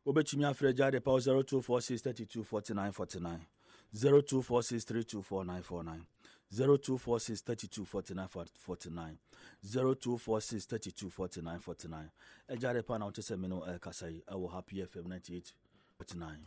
Obetumi afre Jade Power 0246 32 49 49. 0246 324 949. 0246 32 49 49. 0246 32 49 49. Ejade pa na wote se me no kasai. I will happy FM 98 49.